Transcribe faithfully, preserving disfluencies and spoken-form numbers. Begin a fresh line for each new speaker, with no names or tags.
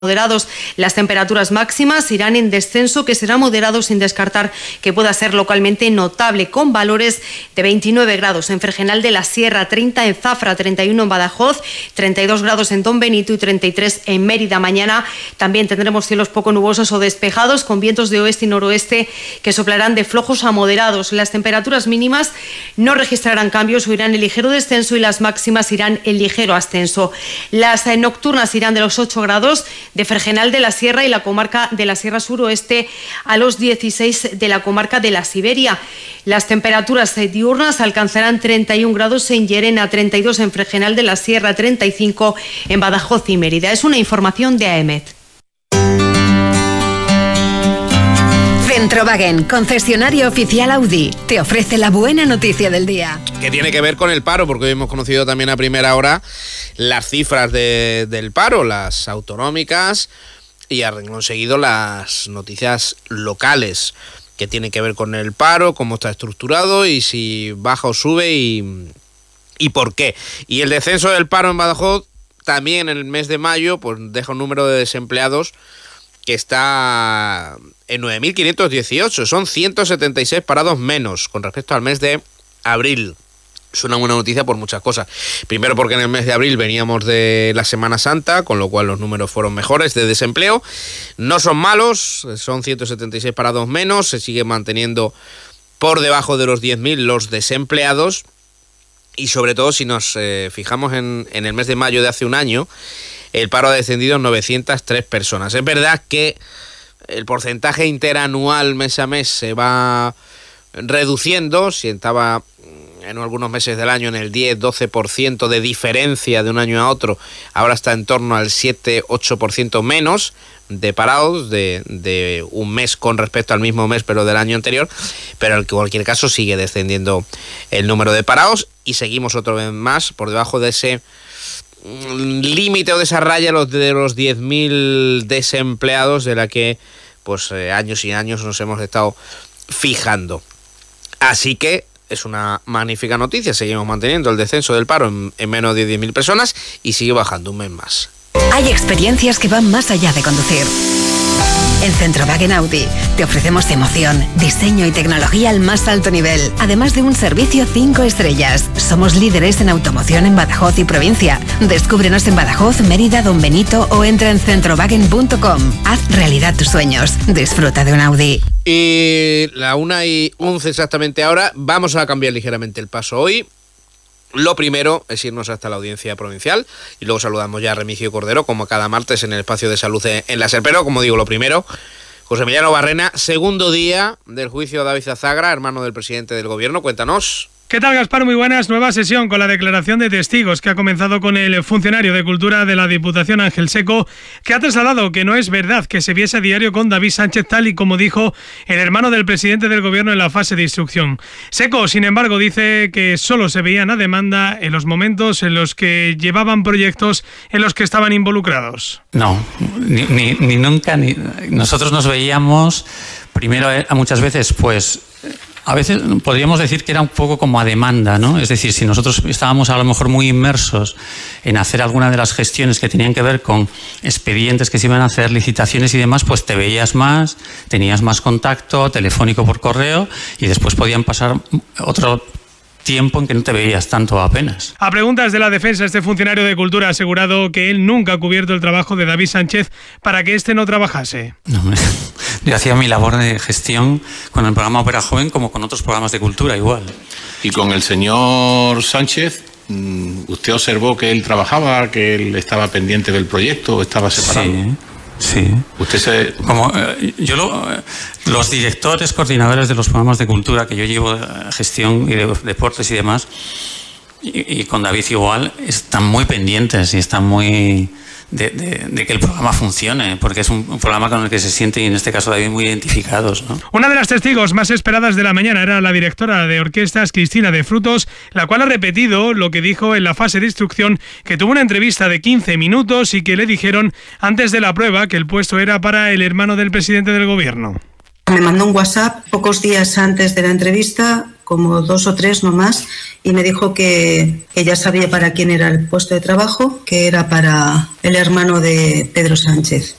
moderados. Las temperaturas máximas irán en descenso, que será moderado sin descartar que pueda ser localmente notable, con valores de veintinueve grados en Fregenal de la Sierra, treinta en Zafra, treinta y uno en Badajoz, treinta y dos grados en Don Benito y treinta y tres en Mérida. Mañana también tendremos cielos poco nubosos o despejados, con vientos de oeste y noroeste que soplarán de flojos a moderados. Las temperaturas mínimas no registrarán cambios o irán en ligero descenso y las máximas irán en ligero ascenso. Las eh, nocturnas irán de los ocho grados de Fregenal de la Sierra y la comarca de la Sierra Suroeste a los dieciséis de la comarca de la Siberia. Las temperaturas diurnas alcanzarán treinta y un grados en Llerena, treinta y dos en Fregenal de la Sierra, treinta y cinco en Badajoz y Mérida. Es una información de A E M E T.
Centrowagen, concesionario oficial Audi, te ofrece la buena noticia del día.
Que tiene que ver con el paro, porque hoy hemos conocido también a primera hora las cifras de, del paro, las autonómicas, y a renglón seguido las noticias locales, que tienen que ver con el paro, cómo está estructurado y si baja o sube y, y por qué. Y el descenso del paro en Badajoz, también en el mes de mayo, pues deja un número de desempleados que está en nueve mil quinientos dieciocho, son ciento setenta y seis parados menos con respecto al mes de abril. Es una buena noticia por muchas cosas. Primero, porque en el mes de abril veníamos de la Semana Santa, con lo cual los números fueron mejores de desempleo. No son malos, son ciento setenta y seis parados menos, se sigue manteniendo por debajo de los diez mil los desempleados. Y sobre todo, si nos eh, fijamos en, en el mes de mayo de hace un año, el paro ha descendido en novecientas tres personas. Es verdad que el porcentaje interanual mes a mes se va reduciendo, si estaba en algunos meses del año en el diez a doce por ciento de diferencia de un año a otro, ahora está en torno al siete a ocho por ciento menos de parados de, de un mes con respecto al mismo mes pero del año anterior, pero en cualquier caso sigue descendiendo el número de parados y seguimos otra vez más por debajo de ese límite o de esa raya los de los diez mil desempleados de la que pues eh, años y años nos hemos estado fijando. Así que es una magnífica noticia, seguimos manteniendo el descenso del paro en, en menos de diez mil personas y sigue bajando un mes más.
Hay experiencias que van más allá de conducir. En Centrowagen Audi te ofrecemos emoción, diseño y tecnología al más alto nivel, además de un servicio cinco estrellas. Somos líderes en automoción en Badajoz y provincia. Descúbrenos en Badajoz, Mérida, Don Benito o entra en centrowagen punto com. Haz realidad tus sueños. Disfruta de un Audi.
Y la una y once exactamente ahora, vamos a cambiar ligeramente el paso hoy. Lo primero es irnos hasta la audiencia provincial y luego saludamos ya a Remigio Cordero, como cada martes en el espacio de salud en la SER. Pero, como digo, lo primero, José Emiliano Barrena, segundo día del juicio a David Azagra, hermano del presidente del gobierno. Cuéntanos.
¿Qué tal, Gaspar? Muy buenas. Nueva sesión con la declaración de testigos que ha comenzado con el funcionario de Cultura de la Diputación, Ángel Seco, que ha trasladado que no es verdad que se viese a diario con David Sánchez, tal y como dijo el hermano del presidente del gobierno en la fase de instrucción. Seco, sin embargo, dice que solo se veían a demanda en los momentos en los que llevaban proyectos en los que estaban involucrados.
No, ni, ni, ni nunca. Ni, nosotros nos veíamos, primero, a muchas veces, pues... A veces podríamos decir que era un poco como a demanda, ¿no? Es decir, si nosotros estábamos a lo mejor muy inmersos en hacer alguna de las gestiones que tenían que ver con expedientes que se iban a hacer, licitaciones y demás, pues te veías más, tenías más contacto telefónico por correo y después podían pasar otro tiempo en que no te veías tanto apenas.
A preguntas de la defensa, este funcionario de Cultura ha asegurado que él nunca ha cubierto el trabajo de David Sánchez para que éste no trabajase.
No, yo hacía mi labor de gestión con el programa Ópera Joven como con otros programas de cultura igual.
Y con el señor Sánchez, ¿usted observó que él trabajaba, que él estaba pendiente del proyecto o estaba separado?
Sí. Sí.
Usted se...
Como eh, yo lo, eh, los directores coordinadores de los programas de cultura que yo llevo, eh, gestión y de deportes y demás, y, y con David igual, están muy pendientes y están muy de, de, de que el programa funcione, porque es un, un programa con el que se sienten, y en este caso David, muy identificados, ¿no?
Una de las testigos más esperadas de la mañana era la directora de orquestas, Cristina de Frutos, la cual ha repetido lo que dijo en la fase de instrucción, que tuvo una entrevista de quince minutos y que le dijeron antes de la prueba que el puesto era para el hermano del presidente del gobierno.
Me mandó un WhatsApp pocos días antes de la entrevista como dos o tres no más, y me dijo que, que ya sabía para quién era el puesto de trabajo, que era para el hermano de Pedro Sánchez.